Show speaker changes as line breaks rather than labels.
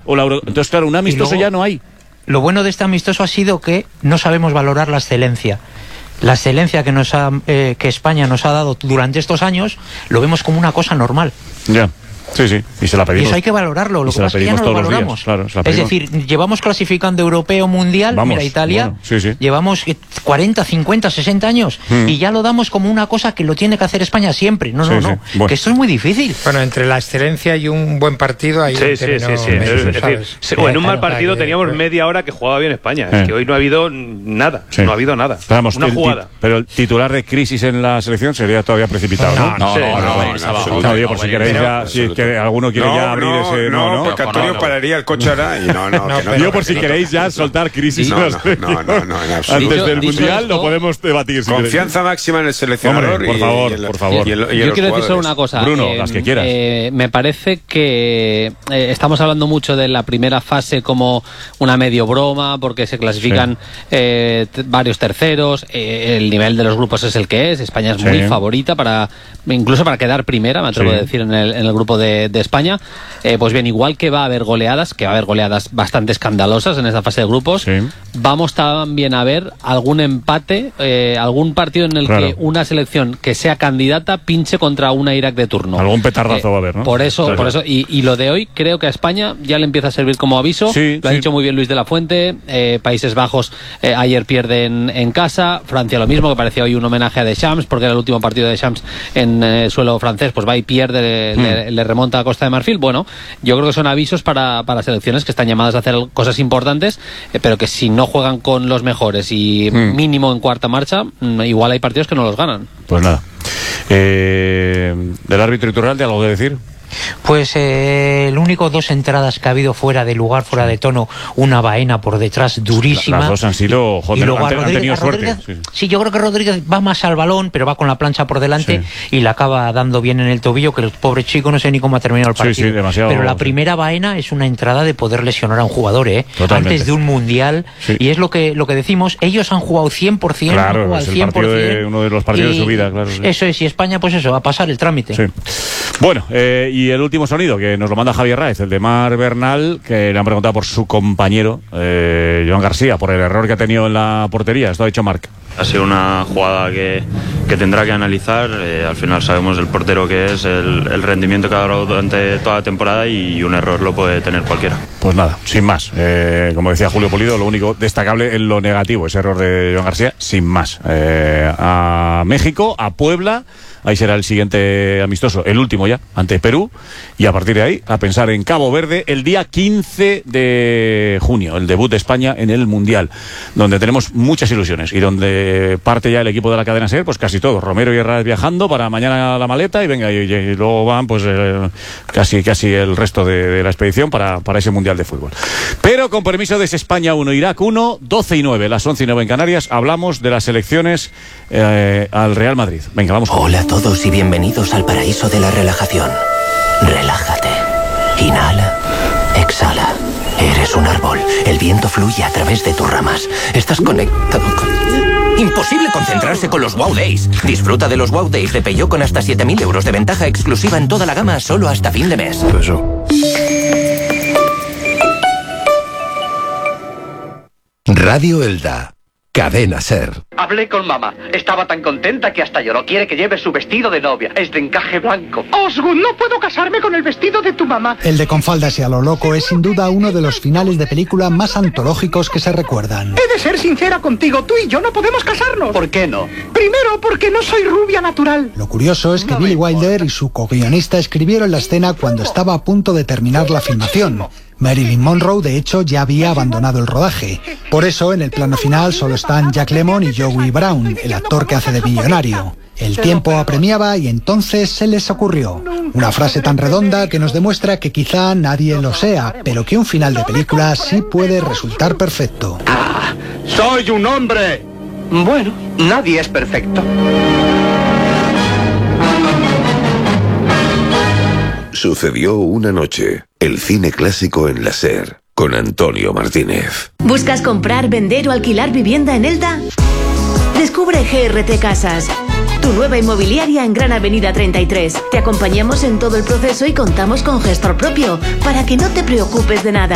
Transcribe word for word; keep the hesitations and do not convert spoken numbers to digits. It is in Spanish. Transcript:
o la Euro... Entonces, claro, un amistoso
luego,
ya no hay.
Lo bueno de este amistoso ha sido que no sabemos valorar la excelencia. La excelencia que nos ha, eh, que España nos ha dado durante estos años, lo vemos como una cosa normal.
Ya. Sí, sí, y se la pedimos.
Y eso hay que valorarlo, lo que pasa es que ya no lo valoramos.
Claro,
es decir, llevamos clasificando europeo, mundial,
Vamos,
mira, Italia,
bueno, sí, sí.
llevamos cuarenta, cincuenta, sesenta años hmm. y ya lo damos como una cosa que lo tiene que hacer España siempre. No,
sí,
no, no,
sí. Bueno.
que esto es muy difícil.
Bueno, entre la excelencia y un buen partido hay
sí,
un
sí,
término
sí, sí.
medio,
Es decir, sí, o en un mal partido teníamos media hora que jugaba bien España.
Eh.
Es que hoy no ha habido nada,
sí.
no ha habido nada.
Vamos,
una jugada.
Ti pero el titular de crisis en la selección sería todavía precipitado, ¿no?
No, no, no.
No, digo, por si queréis ya, si que alguno quiere ya abrir
no,
ese...
No,
no, no,
porque Antonio no, no. pararía el coche ahora y no, no.
no,
que no
digo por si queréis ya soltar crisis
no,
en la
no,
selección.
no, no, no, en absoluto.
Antes del
dicho,
Mundial
dicho
lo podemos debatir. Si
Confianza
queréis.
máxima en el seleccionador.
Hombre, por
y,
favor,
y el,
por favor.
Y el, y
Yo quiero
jugadores.
decir solo una cosa.
Bruno,
eh,
las que quieras.
Eh, me parece que eh, estamos hablando mucho de la primera fase como una medio broma, porque se clasifican sí. eh, varios terceros, eh, el nivel de los grupos es el que es, España es sí. muy favorita para incluso para quedar primera, me atrevo sí. a decir, en el, en el grupo de, de España. Eh, pues bien, igual que va a haber goleadas, que va a haber goleadas bastante escandalosas en esta fase de grupos, sí. vamos también a ver algún empate, eh, algún partido en el claro. que una selección que sea candidata pinche contra una Irak de turno.
Algún petardazo eh, va a haber, ¿no?
Por eso,
claro.
por eso y, y lo de hoy creo que a España ya le empieza a servir como aviso.
Sí,
lo ha
sí.
dicho muy bien Luis de la Fuente. Eh, Países Bajos eh, ayer pierden en casa. Francia lo mismo, que parecía hoy un homenaje a Deschamps, porque era el último partido de Deschamps en eh, suelo francés. Pues va y pierde, hmm. le, le remonta a Costa de Marfil. Bueno, yo creo que son avisos para, para selecciones que están llamadas a hacer cosas importantes, eh, pero que si no juegan con los mejores y hmm. mínimo en cuarta marcha, igual hay partidos que no los ganan.
Pues nada. Eh, ¿Del árbitro Iturralde algo que decir?
Pues eh, el único dos entradas que ha habido fuera de lugar, fuera de tono, una baena por detrás durísima.
Las dos han sido, joder,
y luego
han,
Rodríguez,
han tenido suerte.
Rodríguez, sí. sí, yo creo que Rodríguez va más al balón, pero va con la plancha por delante sí. y la acaba dando bien en el tobillo, que el pobre chico no sé ni cómo ha terminado el partido.
Sí, sí, demasiado,
pero la
sí.
primera baena es una entrada de poder lesionar a un jugador, ¿eh?
Totalmente.
Antes de un mundial, sí. y es lo que lo que decimos, ellos han jugado cien por ciento,
claro,
han jugado
es el
cien por ciento,
partido de uno de los partidos de su vida, claro. Sí.
Eso es, y España, pues eso, va a pasar el trámite.
Sí. Bueno, eh, y el último sonido que nos lo manda Javier Raez, el de Mar Bernal, que le han preguntado por su compañero, eh, Joan García, por el error que ha tenido en la portería. Esto ha dicho Marc.
Ha sido una jugada que, que tendrá que analizar. Eh, al final sabemos el portero que es, el, el rendimiento que ha dado durante toda la temporada y un error lo puede tener cualquiera.
Pues nada, sin más. Eh, como decía Julio Pulido, lo único destacable es lo negativo, ese error de Joan García, sin más. Eh, a México, a Puebla, ahí será el siguiente amistoso, el último ya, ante Perú, y a partir de ahí a pensar en Cabo Verde el día quince de junio, el debut de España en el Mundial, donde tenemos muchas ilusiones y donde parte ya el equipo de la cadena SER, pues casi todo, Romero y Herrera viajando para mañana la maleta y venga, y, y luego van pues eh, casi casi el resto de, de la expedición para, para ese Mundial de fútbol. Pero con permiso de ese España uno, Irak uno, doce y nueve, las once y nueve en Canarias, hablamos de las elecciones eh, al Real Madrid. Venga, vamos.
Hola a todos y bienvenidos al paraíso de la relajación. Relájate. Inhala. Exhala. Eres un árbol. El viento fluye a través de tus ramas. Estás conectado con... Imposible concentrarse con los Wow Days. Disfruta de los Wow Days de Peugeot con hasta siete mil euros de ventaja exclusiva en toda la gama solo hasta fin de mes.
Eso.
Radio Elda. Cadena SER.
Hablé con mamá. Estaba tan contenta que hasta lloró. Quiere que lleve su vestido de novia. Es de encaje blanco.
Osgood, no puedo casarme con el vestido de tu mamá.
El de Con faldas y a lo loco es sin duda uno de los finales de película más antológicos que se recuerdan.
He de ser sincera contigo. Tú y yo no podemos casarnos.
¿Por qué no?
Primero, porque no soy rubia natural.
Lo curioso es que Billy Wilder y su co-guionista escribieron la escena cuando estaba a punto de terminar la filmación. Marilyn Monroe, de hecho, ya había abandonado el rodaje. Por eso, en el plano final solo están Jack Lemmon y Joey Brown, el actor que hace de millonario. El tiempo apremiaba y entonces se les ocurrió una frase tan redonda que nos demuestra que quizá nadie lo sea, pero que un final de película sí puede resultar perfecto.
¡Ah! ¡Soy un hombre! Bueno, nadie es perfecto.
Sucedió una noche. El cine clásico en la SER, con Antonio Martínez.
¿Buscas comprar, vender o alquilar vivienda en Elda? Descubre G R T Casas, tu nueva inmobiliaria en Gran Avenida treinta y tres. Te acompañamos en todo el proceso y contamos con gestor propio, para que no te preocupes de nada.